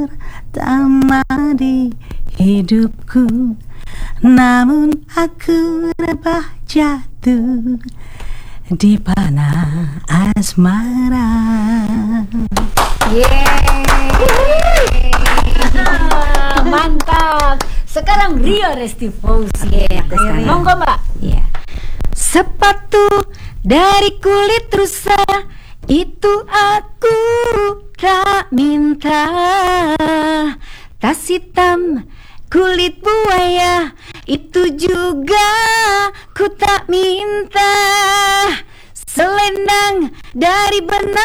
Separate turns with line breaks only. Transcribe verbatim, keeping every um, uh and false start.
pertama di hidupku, namun aku dapat jatuh di panah asmara.
Yeay. Mantap. Sekarang Rio Restifauzi.
Yeah,
Monggo Mbak.
Iya. Sepatu dari kulit rusa itu aku tak minta. Tas hitam kulit buaya itu juga ku tak minta. Selendang dari benang